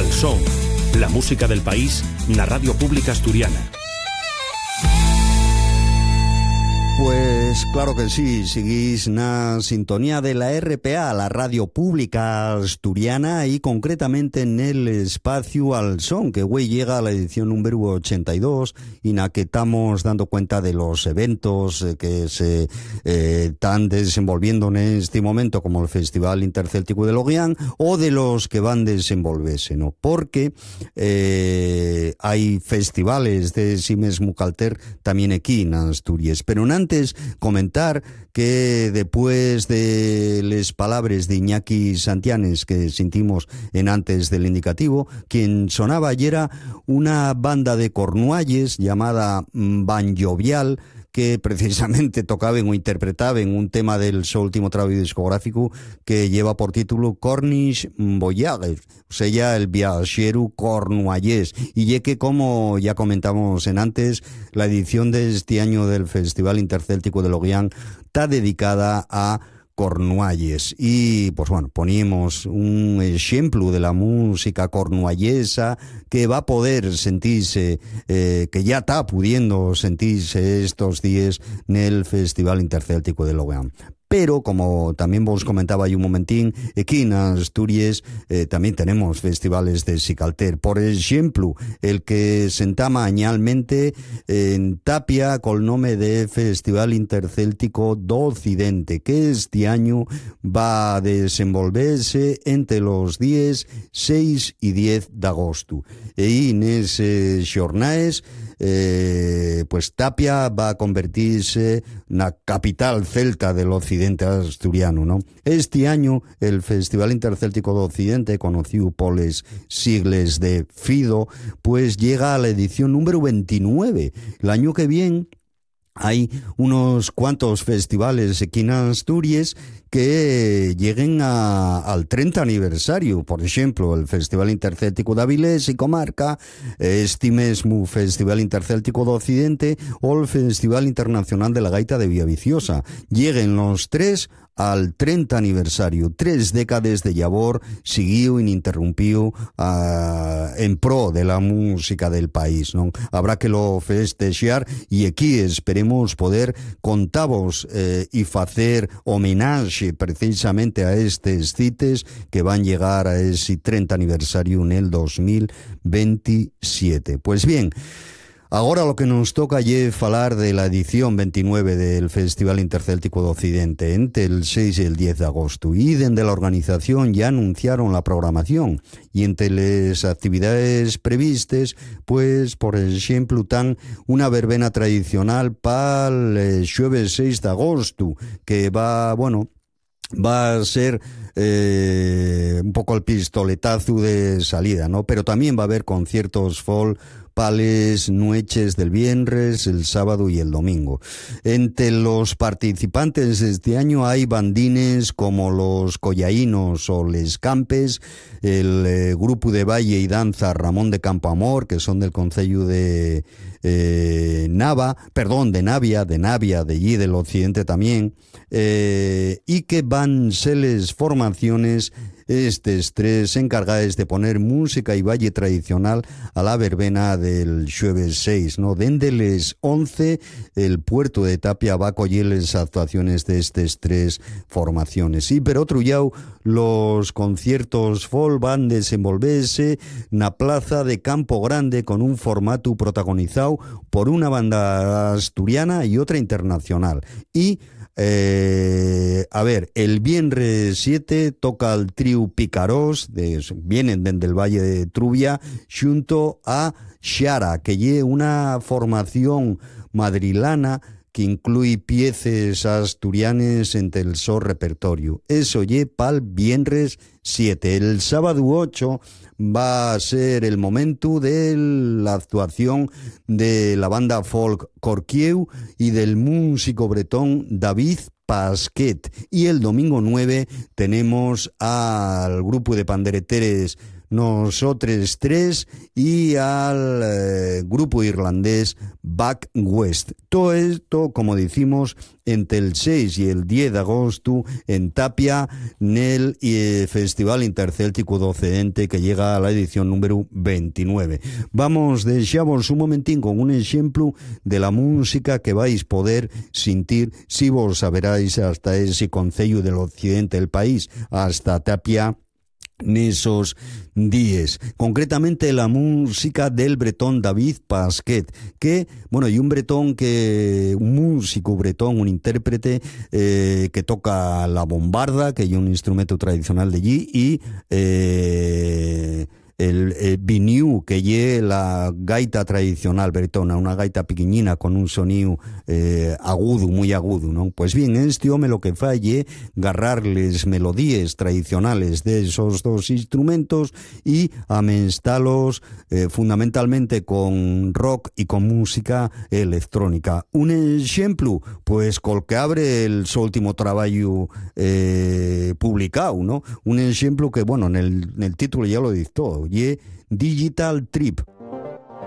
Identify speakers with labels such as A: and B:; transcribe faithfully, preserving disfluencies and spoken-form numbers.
A: Al son, la música del país na Radio Pública Asturiana.
B: Pues claro que sí, seguís na sintonía de la R P A, la Radio Pública Asturiana, y concretamente en el espacio Al Son, que hoy llega a la edición número ochenta y dos, y na que estamos dando cuenta de los eventos que se eh, están desenvolviendo en este momento, como el Festival Intercéltico de Loguián, o de los que van a desenvolverse, ¿no? Porque eh, hay festivales de ese mismo calter también aquí en Asturias, pero en antes comentar que después de las palabras de Iñaki Santianes que sentimos en antes del indicativo, quien sonaba ayer era una banda de cornualles llamada Banjovial, que precisamente tocaban o interpretaban un tema del su último trabajo discográfico que lleva por título Cornish Voyage, o sea, el viajero cornuallés. Y ya que, como ya comentamos en antes, la edición de este año del Festival Intercéltico de Loguián está dedicada a cornualles, y pues bueno, poníamos un ejemplo de la música cornuallesa que va a poder sentirse, eh, que ya está pudiendo sentirse estos días en el Festival Intercéltico de Loguián. Pero, como también vos comentaba ahí un momentín, aquí en Asturias eh, también tenemos festivales de Sicalter. Por ejemplo, el que se entama anualmente en Tapia con el nombre de Festival Intercéltico do Occidente, que este año va a desenvolverse entre los días seis y diez de agosto. Y en ese jornales, Eh, pues Tapia va a convertirse en la capital celta del occidente asturiano, ¿no? Este año el Festival Intercéltico de Occidente, conocido por las siglas de FIDO, pues llega a la edición número veintinueve. El año que viene hay unos cuantos festivales aquí en Asturias que lleguen a, al treinta aniversario. Por ejemplo, el Festival Intercéltico de Avilés y Comarca, este mismo Festival Intercéltico de Occidente o el Festival Internacional de la Gaita de Villaviciosa. Lleguen los tres al treinta aniversario, tres décadas de labor siguió ininterrumpido uh, en pro de la música del país, ¿no? Habrá que lo festejar, y aquí esperemos poder contavos eh, y hacer homenaje precisamente a estos cites que van a llegar a ese treinta aniversario en el dos mil veintisiete. Pues bien, ahora lo que nos toca es falar de la edición veintinueve del Festival Intercéltico de Occidente entre el seis y el diez de agosto. Y desde la organización ya anunciaron la programación, y entre las actividades previstas, pues por ejemplo tan una verbena tradicional para el jueves seis de agosto, que va, bueno, va a ser eh, un poco el pistoletazo de salida, ¿no? Pero también va a haber conciertos folk pales noches del viernes, el sábado y el domingo. Entre los participantes de este año hay bandines como los Collaínos o Les Campes, el eh, grupo de baile y danza Ramón de Campoamor, que son del concello de eh, Nava, perdón, de Navia, de Navia, de allí del occidente también, eh, y que van ser les formaciones estes tres encargadas de poner música y baile tradicional a la verbena del jueves seis, ¿no? Dende les once, el puerto de Tapia va a coger las actuaciones de estas tres formaciones. Y, pero otro lado, los conciertos folk van a desenvolverse en la plaza de Campo Grande con un formato protagonizado por una banda asturiana y otra internacional. Y Eh, a ver, el viernes siete toca el trío Picarós, de, vienen desde el Valle de Trubia, junto a Xara, que lleva una formación madrilana que incluye piezas asturianes entre el so repertorio. Eso lleva pa'l viernes siete. El sábado ocho va a ser el momento de la actuación de la banda folk Corquieu y del músico bretón David Pasquet. Y el domingo nueve tenemos al grupo de pandereteres Nosotros Tres y al eh, grupo irlandés Back West. Todo esto, como decimos, entre el seis y el diez de agosto en Tapia, nel eh, Festival Intercéltico Docente, que llega a la edición número veintinueve. Vamos, deixamos un momentín con un ejemplo de la música que vais poder sentir si vos saberáis hasta ese concello del occidente del país, hasta Tapia, nesos días. Concretamente la música del bretón David Pasquet, que, bueno, y un bretón que, un músico bretón, un intérprete eh, que toca la bombarda, que es un instrumento tradicional de allí, y eh, el, el biniu, que es la gaita tradicional bretona, una gaita pequeñina con un sonido eh, agudo, muy agudo, ¿no? Pues bien, este hombre lo que falle agarrarles melodías tradicionales de esos dos instrumentos y amestalos eh, fundamentalmente con rock y con música electrónica. Un ejemplo, pues col que abre el su último trabajo eh, publicado, ¿no? Un ejemplo que, bueno, en el, en el título ya lo dictó, y Digital Trip.